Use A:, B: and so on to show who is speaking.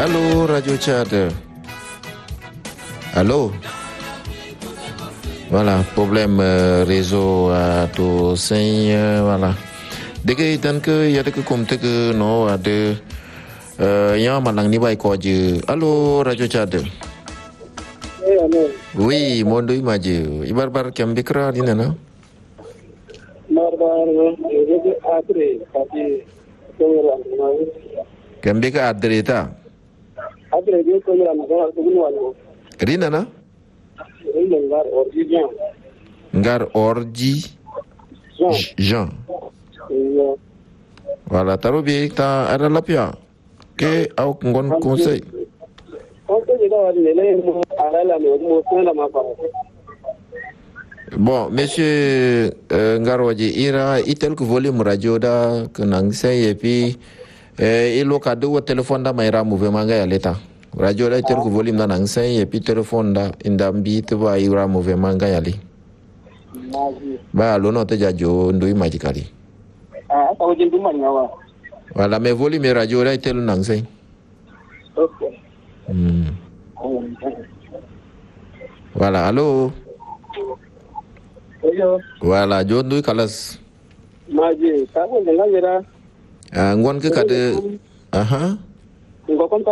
A: Allô, Radio Tchad. Allô. Voilà, problème réseau à tout sein, voilà. Dès que tant que y a que comme que non à de y'a manang ni bay ko je. Allô, Radio Tchad. Oui, mondo imaje. Ibarbar kambikra dinana. Kambika adreta. Rinana? Ngar orji Jean. Voilà, tarubi ta ada lapia. Ke au ngon conseil. Bon, monsieur Ngaroji, ira itel ku volume radio da kenang say et puis ilo kado wa téléphone da mayra mouvement ga yaleta. Radio da itel ku volume da nang say et puis téléphone da indambi te ba ira mouvement ga yali. Ba lono te jajo ndoi magicali.
B: Ah, tahu jendu mana wa?
A: Voilà, mais volume radio da itel nang say.
B: Okay.
A: Voilà, allô.
B: Hello.
A: Voilà, jodui kalas.
B: Maji, kamu dengar jera?
A: Ngon ke kade. Aha.
B: Ngokon